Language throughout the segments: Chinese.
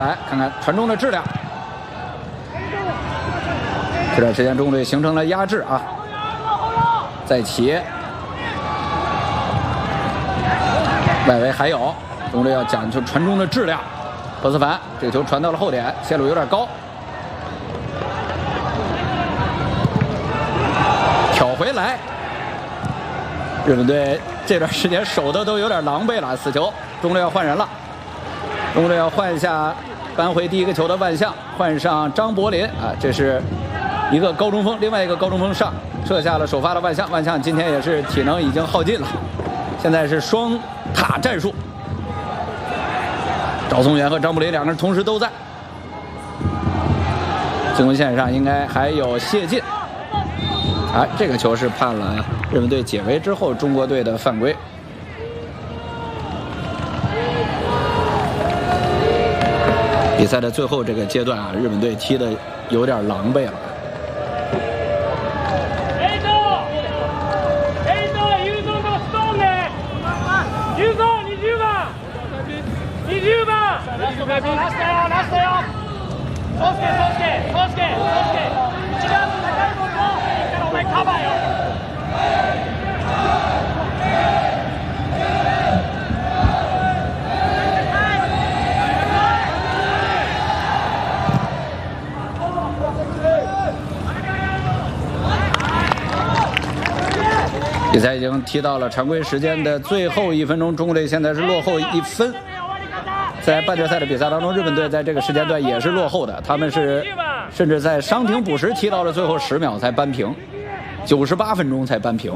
来看看传中的质量。这段时间中国队形成了压制啊，再起，外围还有，中国队要讲究传中的质量。博斯凡这个球传到了后点，线路有点高，挑回来。日本队这段时间守的都有点狼狈了，死球，中国队要换人了。中国队要换一下扳回第一个球的万象，换上张伯林啊，这是一个高中锋，另外一个高中锋上撤下了首发的万象。万象今天也是体能已经耗尽了，现在是双塔战术。赵松元和张伯林两个人同时都在进攻线上，应该还有谢晋。啊，这个球是判了日本队解围之后中国队的犯规。比赛的最后这个阶段啊，日本队踢的有点狼狈了。比赛已经踢到了常规时间的最后1分钟，中国队现在是落后1分。在半决赛的比赛当中，日本队在这个时间段也是落后的，他们是甚至在伤停补时踢到了最后10秒才扳平，98分钟才扳平。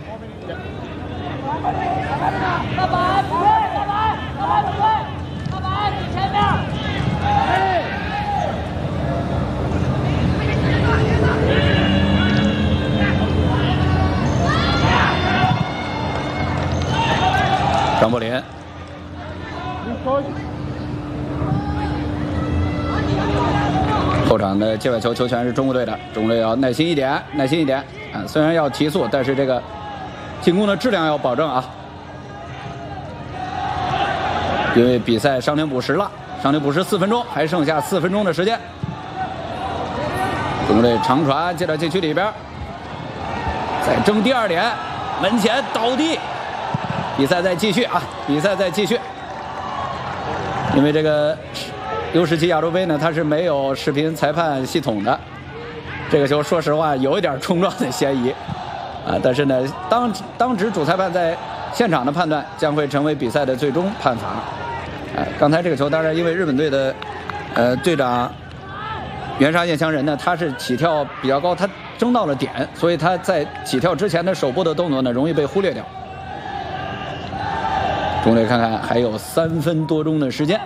张伯林，后场的界外球球权是中国队的，中国队要耐心一点，耐心一点啊！虽然要提速，但是这个进攻的质量要保证啊！因为比赛伤停补时了，伤停补时4分钟，还剩下4分钟的时间。中国队长传接到禁区里边，再争第2点，门前倒地。比赛在继续啊！比赛在继续。因为这个U17亚洲杯呢，它是没有视频裁判系统的。这个球说实话有一点冲撞的嫌疑啊，但是呢，当值主裁判在现场的判断将会成为比赛的最终判罚。刚才这个球当然因为日本队的队长袁沙彦香人呢，他是起跳比较高，他争到了点，所以他在起跳之前的手部的动作呢容易被忽略掉。中国队看看还有3分多钟的时间。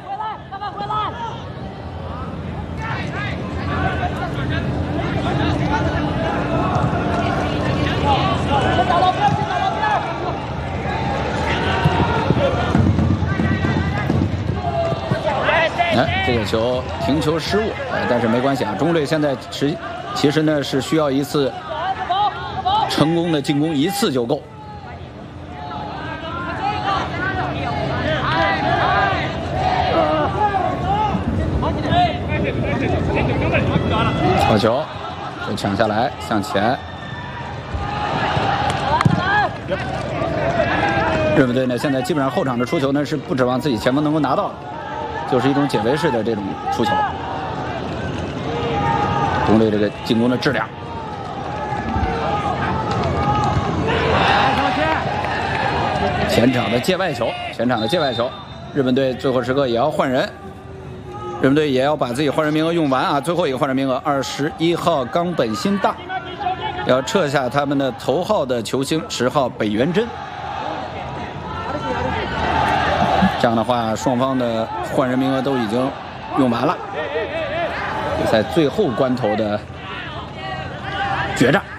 这个球停球失误，但是没关系啊。中国队现在其实呢是需要一次成功的进攻，一次就够。好球，就抢下来向前。日本队呢现在基本上后场的出球呢是不指望自己前锋能够拿到的，就是一种解围式的这种出球。中国队这个进攻的质量。前场的界外球，前场的界外球，日本队最后时刻也要换人。日本队也要把自己换人名额用完啊！最后一个换人名额，21号冈本新大要撤下他们的头号的球星10号北原真。这样的话，双方的换人名额都已经用完了。比赛最后关头的决战。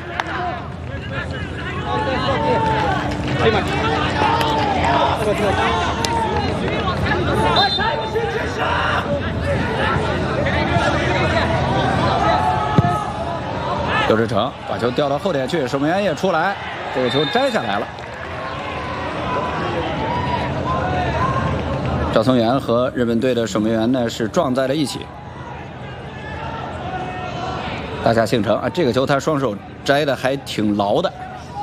刘志成把球调到后点去，守门员也出来，这个球摘下来了。 赵松元和日本队的守门员呢是撞在了一起。大下幸城啊，这个球他双手摘的还挺牢的。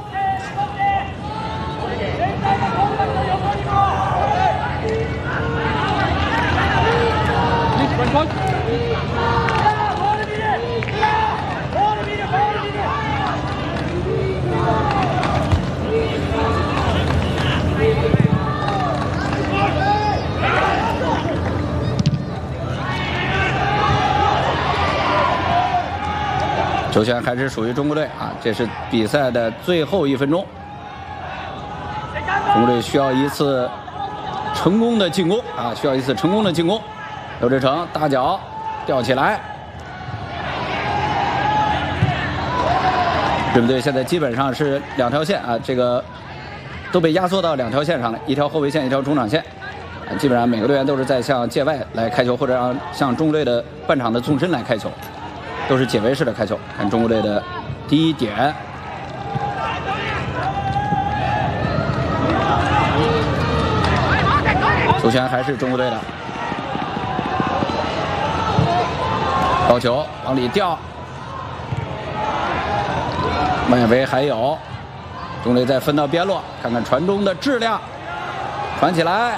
球权还是属于中国队啊，这是比赛的最后1分钟，中国队需要一次成功的进攻啊，需要一次成功的进攻。刘志成大脚吊起来，日本队现在基本上是2条线啊，这个都被压缩到2条线上了，一条后卫线，一条中场线。基本上每个队员都是在向界外来开球，或者向中国队的半场的纵深来开球。都是解围式的开球。看中国队的第一点，球权还是中国队的，高球往里吊，外围还有，中国队再分到边路，看看传中的质量，传起来，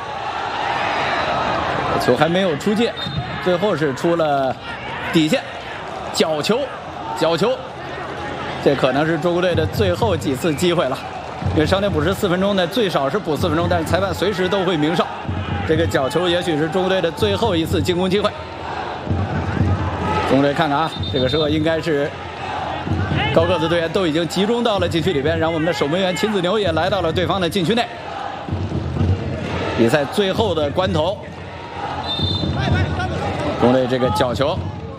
球还没有出界，最后是出了底线。角球，角球，这可能是中国队的最后几次机会了，因为伤停补时4分钟呢，最少是补4分钟，但是裁判随时都会鸣哨。这个角球也许是中国队的最后一次进攻机会。中国队看看啊，这个时候应该是高个子队员都已经集中到了禁区里边，然后我们的守门员秦子牛也来到了对方的禁区内。比赛最后的关头，中国队这个角球。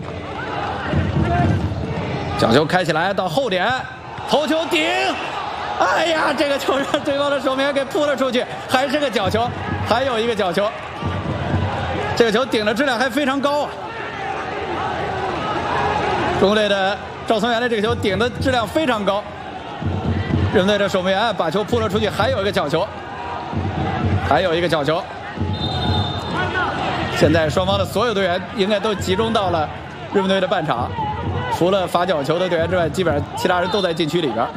角球开起来到后点，头球顶，哎呀，这个球让对方的守门员给扑了出去，还是个角球，还有一个角球，这个球顶的质量还非常高啊！中国队的赵松元的这个球顶的质量非常高，日本队的守门员把球扑了出去，还有一个角球，还有一个角球。现在双方的所有队员应该都集中到了日本队的半场。除了罚角球的队员之外，基本上其他人都在禁区里边。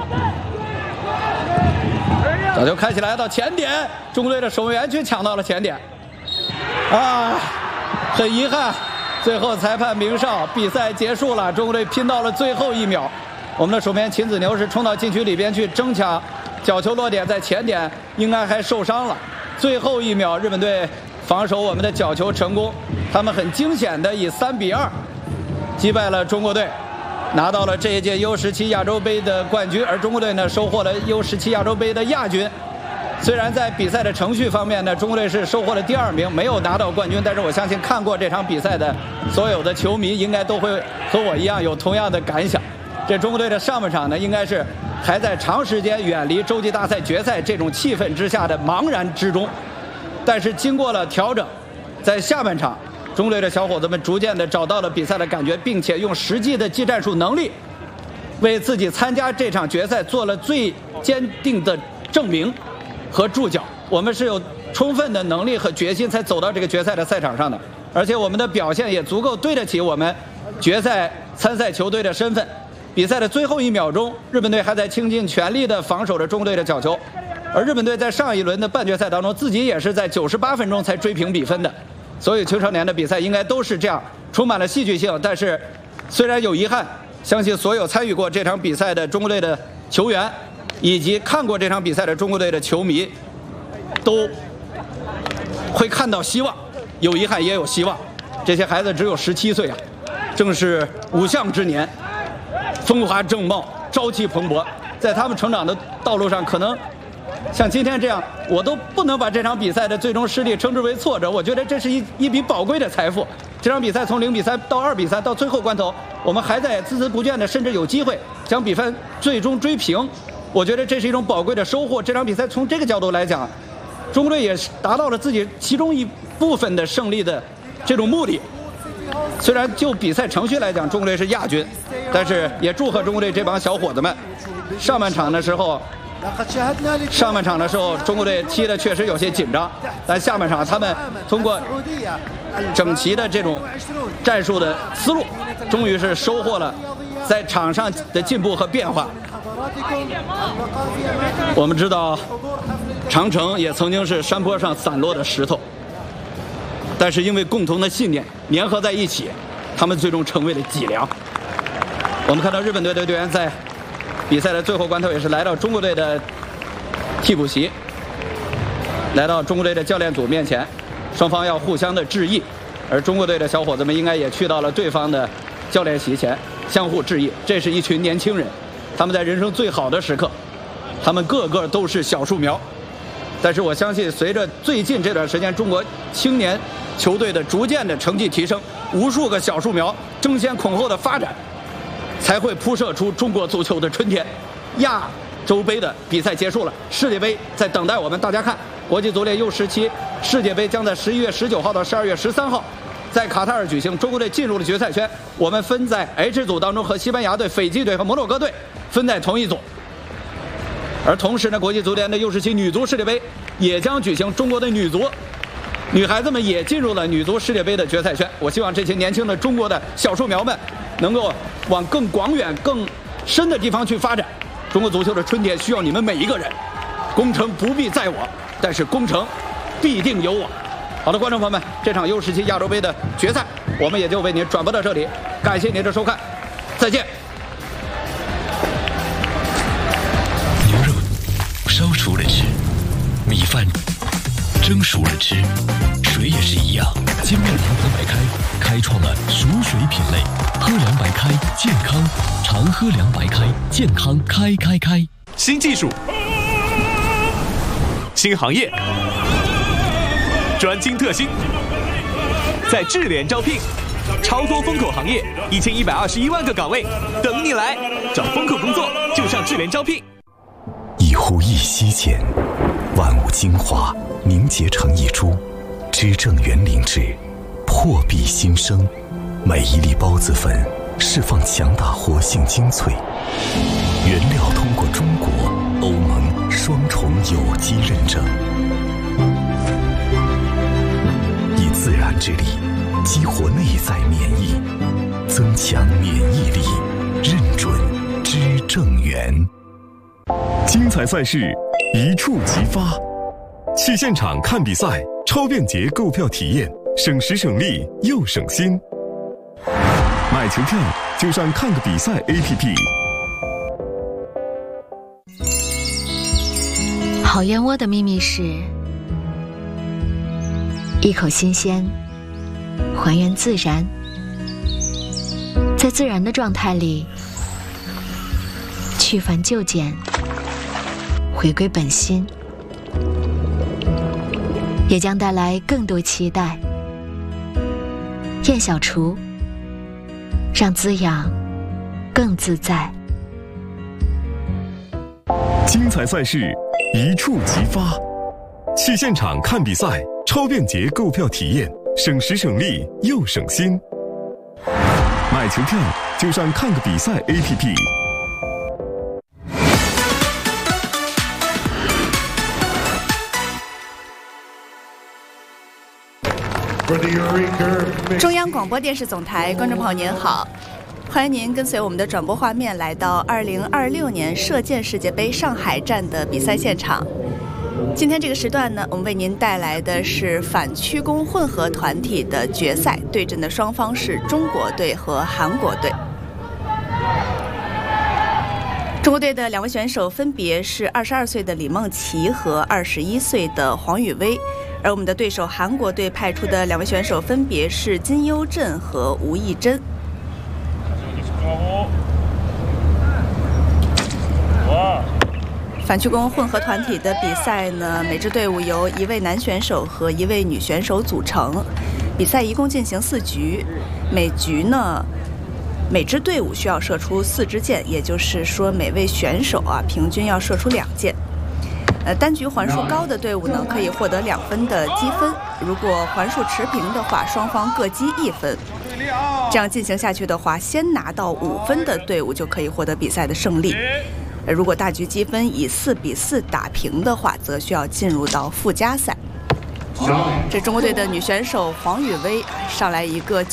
角球开起来到前点，中国队的守门员却抢到了前点。啊，很遗憾，最后裁判鸣哨，比赛结束了。中国队拼到了最后1秒，我们的守门员秦子牛是冲到禁区里边去争抢角球落点，在前点应该还受伤了。最后1秒，日本队防守我们的角球成功，他们很惊险的以3比2。击败了中国队，拿到了这一届 U17 亚洲杯的冠军，而中国队呢收获了 U17 亚洲杯的亚军。虽然在比赛的程序方面呢，中国队是收获了第2名，没有拿到冠军，但是我相信看过这场比赛的所有的球迷应该都会和我一样有同样的感想。这中国队的上半场呢，应该是还在长时间远离洲际大赛决赛这种气氛之下的茫然之中，但是经过了调整，在下半场。中国队的小伙子们逐渐地找到了比赛的感觉，并且用实际的技战术能力，为自己参加这场决赛做了最坚定的证明和注脚。我们是有充分的能力和决心才走到这个决赛的赛场上的，而且我们的表现也足够对得起我们决赛参赛球队的身份。比赛的最后1秒钟，日本队还在倾尽全力地防守着中国队的角球，而日本队在上一轮的半决赛当中，自己也是在98分钟才追平比分的。所有青少年的比赛应该都是这样，充满了戏剧性。但是，虽然有遗憾，相信所有参与过这场比赛的中国队的球员，以及看过这场比赛的中国队的球迷，都会看到希望。有遗憾也有希望。这些孩子只有17岁啊，正是5项之年，风华正茂，朝气蓬勃。在他们成长的道路上，可能像今天这样，我都不能把这场比赛的最终失利称之为挫折。我觉得这是一笔宝贵的财富。这场比赛从0比3到2比3，到最后关头，我们还在孜孜不倦的，甚至有机会将比分最终追平。我觉得这是一种宝贵的收获。这场比赛从这个角度来讲，中国队也达到了自己其中一部分的胜利的这种目的。虽然就比赛程序来讲，中国队是亚军，但是也祝贺中国队这帮小伙子们。上半场的时候， 上半场的时候，中国队踢的确实有些紧张，但下半场他们通过整齐的这种战术的思路，终于是收获了在场上的进步和变化。我们知道，长城也曾经是山坡上散落的石头，但是因为共同的信念粘合在一起，他们最终成为了脊梁。我们看到日本队的队员在比赛的最后关头也是来到中国队的替补席，来到中国队的教练组面前，双方要互相的致意，而中国队的小伙子们应该也去到了对方的教练席前相互致意。这是一群年轻人，他们在人生最好的时刻，他们个个都是小树苗。但是我相信，随着最近这段时间中国青年球队的逐渐的成绩提升，无数个小树苗争先恐后的发展，才会铺设出中国足球的春天。亚洲杯的比赛结束了，世界杯在等待我们。大家看，国际足联U17世界杯将在11月19号到12月13号在卡塔尔举行。中国队进入了决赛圈，我们分在 H 组当中，和西班牙队、斐济队和摩洛哥队分在同一组。而同时呢，国际足联的U17女足世界杯也将举行，中国的女孩子们也进入了女足世界杯的决赛圈。我希望这些年轻的中国的小树苗们能够往更广远、更深的地方去发展。中国足球的春天需要你们每一个人。攻城不必在我，但是攻城必定有我。好的，观众朋友们，这场U17亚洲杯的决赛，我们也就为您转播到这里，感谢您的收看，再见。 牛肉烧熟了吃，米饭蒸熟了吃，水也是一样。精酿长河白开开创了熟水品类，喝凉白开健康，常喝凉白开健康开。 新技术，新行业，专精特新，在智联招聘，超多风口行业，1121万个岗位等你来。找风口工作就上智联招聘。 一呼一吸间，万物精华凝结成一株，知正园灵芝，破壁新生。每一粒孢子粉释放强大活性精粹，原料通过中国、欧盟双重有机认证，以自然之力激活内在免疫，增强免疫力，认准知正园。 精彩赛事一触即发，去现场看比赛，超便捷购票体验，省时省力又省心。买球票就上看个比赛 APP。 好燕窝的秘密是一口新鲜，还原自然，在自然的状态里去繁就简，回归本心，也将带来更多期待。燕小厨，让滋养更自在。 精彩赛事一触即发，去现场看比赛，超便捷购票体验，省时省力又省心。买球票就上看个比赛 APP。 中央广播电视总台观众朋友您好，欢迎您跟随我们的转播画面来到2026年射箭世界杯上海站的比赛现场。今天这个时段呢，我们为您带来的是反曲弓混合团体的决赛，对阵的双方是中国队和韩国队。中国队的两位选手分别是22岁的李梦琪和21岁的黄宇威，而我们的对手韩国队派出的两位选手分别是金优镇和吴艺珍。反曲弓混合团体的比赛呢，每支队伍由一位男选手和一位女选手组成。比赛一共进行4局，每局呢，每支队伍需要射出4支箭，也就是说每位选手平均要射出2箭。单局环数高的队伍呢，可以获得2分的积分，如果环数持平的话，双方各积1分。这样进行下去的话，先拿到5分的队伍就可以获得比赛的胜利。 如果大局积分以4-4打平的话，则需要进入到附加赛。这中国队的女选手黄雨薇上来一个